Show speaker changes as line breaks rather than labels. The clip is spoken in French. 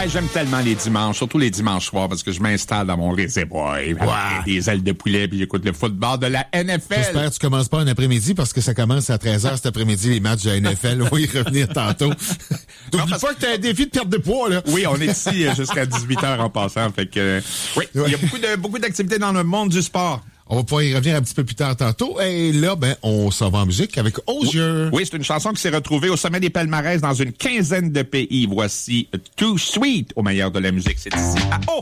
j'aime tellement les dimanches, surtout les dimanches soirs, parce que je m'installe dans mon réservoir avec des ailes de poulet puis j'écoute le football de la NFL.
J'espère que tu commences pas un après-midi parce que ça commence à 13h cet après-midi, les matchs de la NFL. On va y revenir tantôt. N'oublie pas que t'as un défi de perte de poids, là.
Oui, on est ici jusqu'à 18h en passant. Fait que, oui, il y a beaucoup d'activités dans le monde du sport.
On va pouvoir y revenir un petit peu plus tard tantôt. Et là, on s'en va en musique avec Osier.
Oui, c'est une chanson qui s'est retrouvée au sommet des palmarès dans une quinzaine de pays. Voici Too Sweet au meilleur de la musique. C'est ici à